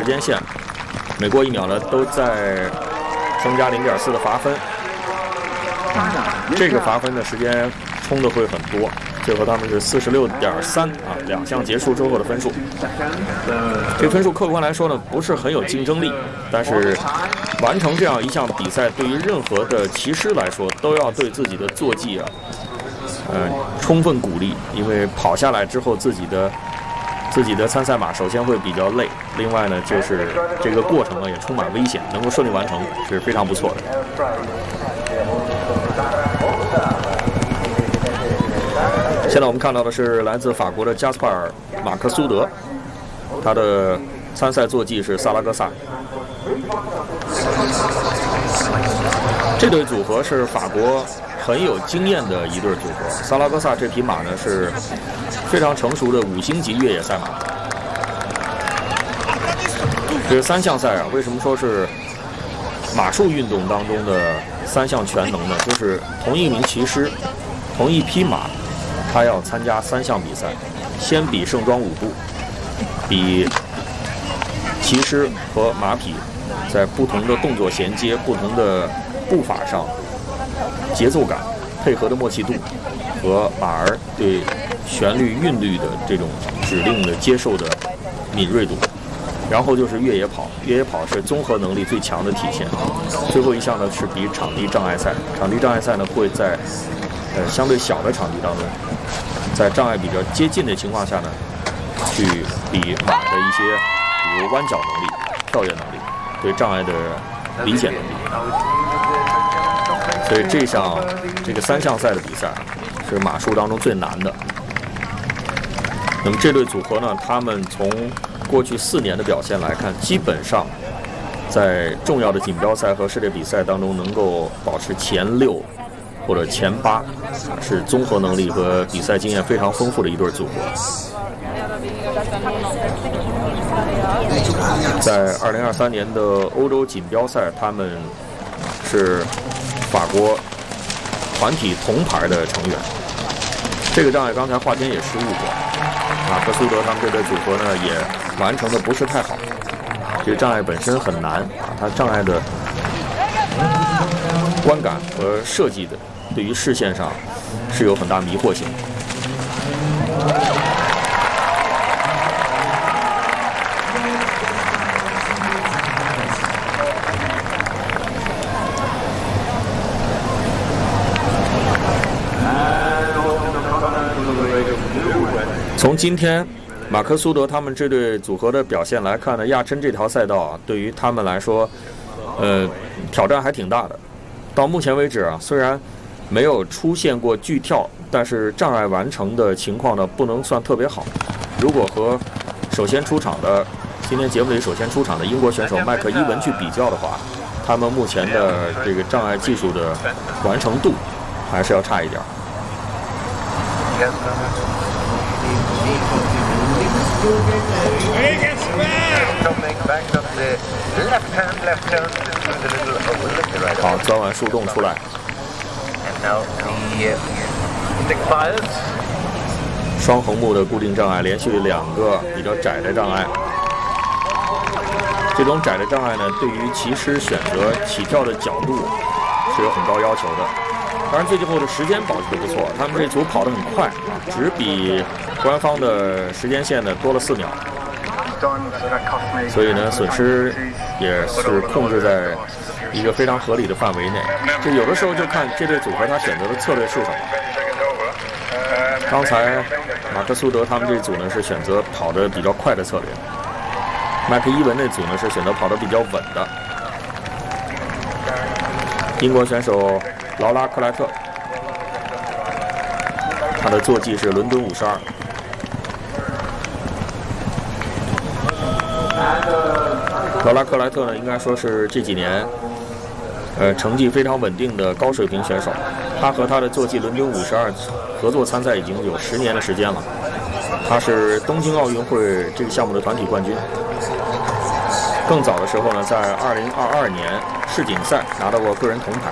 时间线，每过1秒呢都在增加0.4的罚分。这个罚分的时间冲的会很多，最后他们是46.3啊，2项结束之后的分数。这个分数客观来说呢不是很有竞争力，但是完成这样一项比赛，对于任何的骑师来说都要对自己的坐骑啊，充分鼓励，因为跑下来之后自己的参赛马首先会比较累，另外呢就是这个过程呢也充满危险，能够顺利完成是非常不错的。现在我们看到的是来自法国的加斯帕尔·马克苏德，他的参赛坐骑是萨拉戈萨。这对组合是法国很有经验的一对组合。萨拉戈萨这匹马呢是非常成熟的5星级越野赛马。这个3项赛啊，为什么说是马术运动当中的3项全能呢？就是同一名骑师，同一匹马，他要参加3项比赛，先比盛装舞步，比骑师和马匹在不同的动作衔接、不同的步伐上节奏感、配合的默契度和马儿对旋律韵律的这种指令的接受的敏锐度。然后就是越野跑，越野跑是综合能力最强的体现。最后一项呢是比场地障碍赛，场地障碍赛呢会在相对小的场地当中，在障碍比较接近的情况下呢，去比马的一些比如弯角能力、跳跃能力、对障碍的理解能力。所以这个3项赛的比赛是马术当中最难的。那么这对组合呢，他们从过去4年的表现来看，基本上在重要的锦标赛和世界比赛当中能够保持前6或者前8，是综合能力和比赛经验非常丰富的一对组合。在2023年的欧洲锦标赛，他们是法国团体铜牌的成员。这个障碍刚才华天也失误过，马克苏德他们这对组合呢也完成的不是太好。这个障碍本身很难啊，它障碍的观感和设计的对于视线上是有很大迷惑性。从今天马克苏德他们这对组合的表现来看呢，亚琛这条赛道啊，对于他们来说，挑战还挺大的。到目前为止啊，虽然没有出现过巨跳，但是障碍完成的情况呢，不能算特别好。如果和今天节目里首先出场的英国选手麦克伊文去比较的话，他们目前的这个障碍技术的完成度还是要差一点。好，钻完树洞出来。双横木的固定障碍，连续2个比较窄的障碍。这种窄的障碍呢，对于骑师选择起跳的角度是有很高要求的。当然，最后的时间保持得不错，他们这组跑得很快啊，只比官方的时间线呢多了4秒。所以呢，损失也是控制在一个非常合理的范围内。就有的时候就看这对组合他选择的策略是什么。刚才马克苏德他们这组呢是选择跑得比较快的策略，麦克伊文那组呢是选择跑得比较稳的。英国选手劳拉克莱特，他的坐骑是伦敦52。劳拉克莱特呢，应该说是这几年，成绩非常稳定的高水平选手。他和他的坐骑伦敦52合作参赛已经有10年的时间了。他是东京奥运会这个项目的团体冠军。更早的时候呢，在2022年世锦赛拿到过个人铜牌。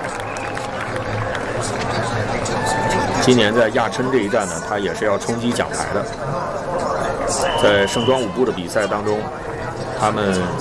今年在亚琛这一站呢，他也是要冲击奖牌的。在盛装舞步的比赛当中，他们